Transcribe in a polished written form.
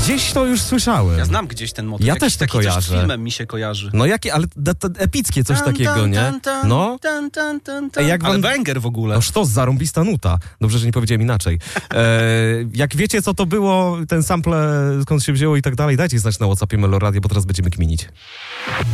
Gdzieś to już słyszałem. Ja znam gdzieś ten motyw. Ja Jakiś też to taki coś kojarzę. z filmem mi się kojarzy. No jakie, ale to epickie coś takiego, nie? No. Jak Ale wam... banger w ogóle. No sztos, zarąbista nuta. Dobrze, że nie powiedziałem inaczej. Jak wiecie, co to było, ten sample, skąd się wzięło i tak dalej, dajcie znać na WhatsAppie Melo Radio, bo teraz będziemy kminić.